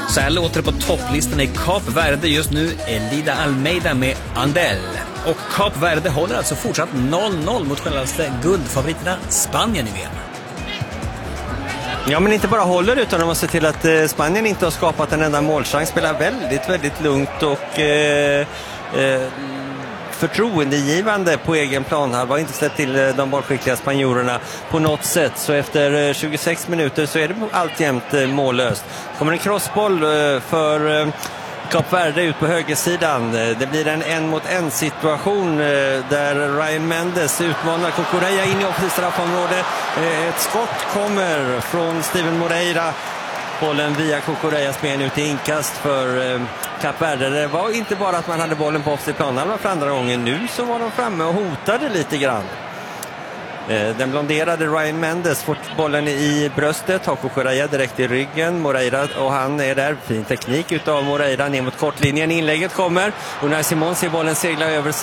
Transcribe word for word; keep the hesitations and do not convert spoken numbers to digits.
Så här låter det på topplistan i Kap Verde just nu. Elida Almeida med Andel. Och Kap Verde håller alltså fortsatt noll noll mot självaste guldfavoriterna Spanien i V M. Ja, men inte bara håller utan de har sett till att eh, Spanien inte har skapat en enda målchans. Spelar väldigt, väldigt lugnt och eh, eh, förtroendegivande på egen plan. Han har inte släppt till eh, de bollskickliga spanjorerna på något sätt. Så efter eh, tjugosex minuter så är det alltjämt eh, mållöst. Kommer en crossboll eh, för... Eh, Kap Verde ut på högersidan. Det blir en en mot en situation där Ryan Mendes utmanar Cucurella in i offensivt straffområde. Ett skott kommer från Steven Moreira. Bollen via Cucurellas ben ut i inkast för Kap Verde. Det var inte bara att man hade bollen på offensivt plan för andra gången. Nu så var de framme och hotade lite grann. Den blonderade Ryan Mendes får bollen i bröstet, har Cucurella direkt i ryggen. Moreira och han är där. Fin teknik utav Moreira ner mot kortlinjen. Inlägget kommer och när Simon ser bollen segla över